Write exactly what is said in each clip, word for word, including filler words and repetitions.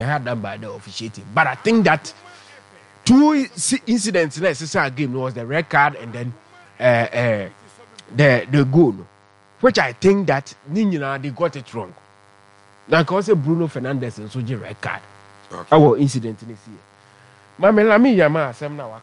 had done by the officiating. But I think that two incidents in the game was the red card and then uh, uh, the the goal, which I think that Nina they got it wrong. Now, because Bruno Fernandes and Soji red card, okay. Our incident in this year. Mama, let me yama some now.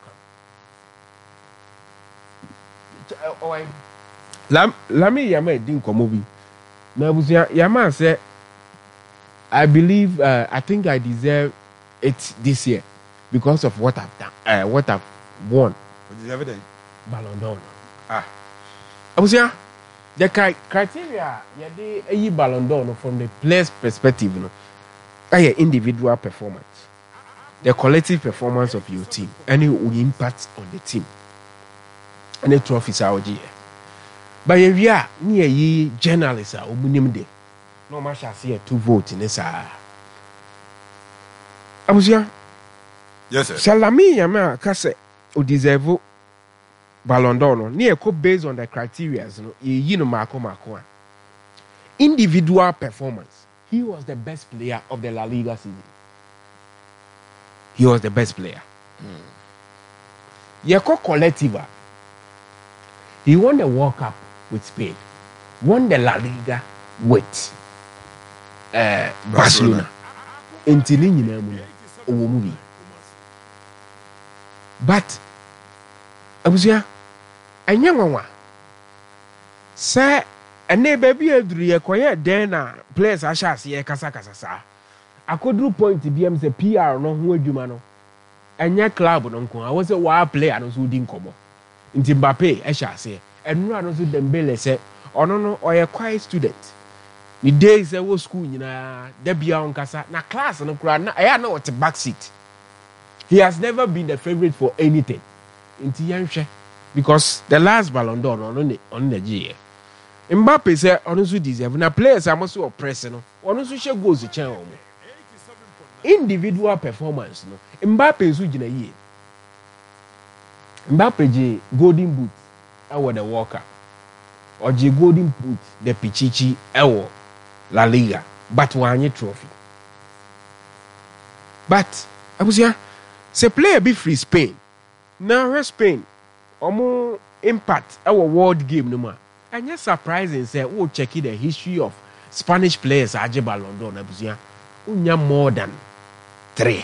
Let me yama didn't come over. Now, Yama said, I believe, uh, I think I deserve it this year because of what I've done, uh, what I've won. What is evident? Ballon d'Or. Ah, I was here. The cri- criteria, yeah, they a Ballon d'Or from the player's perspective, you know, a individual performance, the collective performance of your team, any impact on the team, and the trophies out here. But if you are near ye journalists, or minimum day, no much I see a two vote in this. I was here. Yes, sir. Salami Yama Kase, who deserve Ballon d'Or, no, near co based on the criteria, you know, Marco Marco. Individual performance. He was the best player of the La Liga season. He was the best player. Hmm. Yeko collectiva. He won the World Cup with Spain, won the La Liga with uh, Barcelona. Until in movie. But I was here. I know sir, and ne baby a dream quiet then players I shall see a casa casa. I could do point to be M C P R no who you man. And your club on I was a wild player and who didn't come. In Mbappe, I shall say, and run also Dembele said, or no, no, or a quiet student. The days I was school, you know, there be on Casa, na class and I know what a back seat. He has never been the favorite for anything. Into Yanshe, because the last Ballon d'Or on the on the G. Mbappe said, honestly, deserve now players are also oppressing, honestly, she goes to channel. Individual performance, no. Mbappe is in a year. Mbappe J golden boot, I the Walker, or J golden boot, the Pichichi, I La Liga, but one trophy. But I was here, say player be free Spain. Now Spain, or more impact our world game no more. And just surprising say, oh check the history of Spanish players at Ballon d'Or na busia. Unya more than three.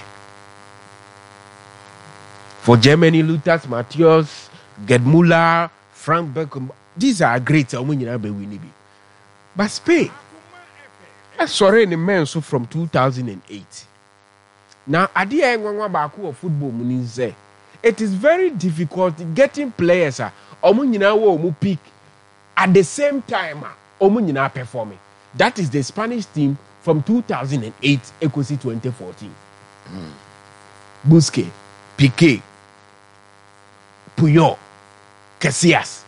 For Germany, Luthers, Matthias, Gerd Müller, Frank Beckham, these are great. But Spain, I saw in the men so from two thousand eight. Now, at the end of football, it is very difficult getting players who peak at the same time who performing. That is the Spanish team from two thousand eight to twenty fourteen. Mm. Busquets, Piqué, Puyol, Casillas,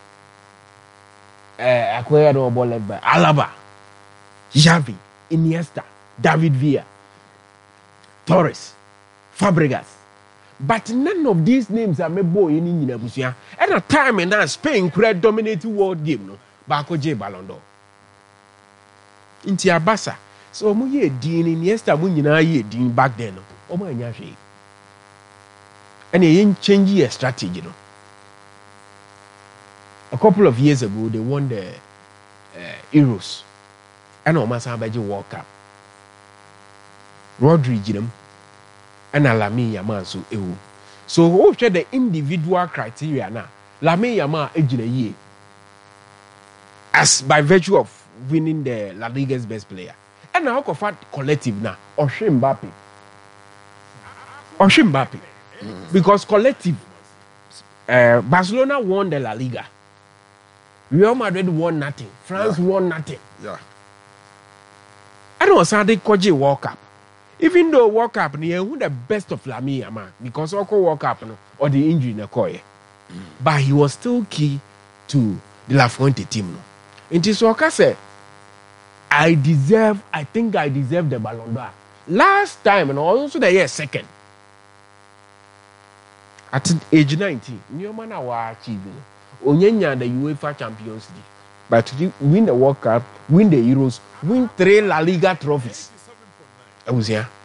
uh, Alaba, Xavi, Iniesta, David Villa, Torres, Fabregas. But none of these names are made boy in India. At a time in that Spain could dominate the world game, no? Bako J Ballon d'Or. Inti Abasa. So mu ye din Iniesta mu nyina ye din back then, no. Omo anya hwe. And they change your strategy, no. A couple of years ago, they won the uh, Euros. And Omasa Abaji World Cup. Rodri Jinam. And Lamine Yamal so ewu. So who share the individual criteria now? Lamine Yamal ejina ye. As by virtue of winning the La Liga's best player. And now how collective now? Oshe Mbappe. Oshe Mbappe. Mm. Because collective uh, Barcelona won the La Liga. Real Madrid won nothing. France yeah. won nothing. Yeah. I don't say they Koji World Cup. Even though World Cup near who the best of Lamine Yamal because Oko World Cup no, or the injury in the core. Mm. But he was still key to the La Fuente team. No. And so I say, I deserve, I think I deserve the Ballon d'Or. Last time, and also the year second. At age nineteen, Newman was achieving. Onyenya the UEFA Champions League. But to win the World Cup, win the Euros, win three La Liga trophies. I was here.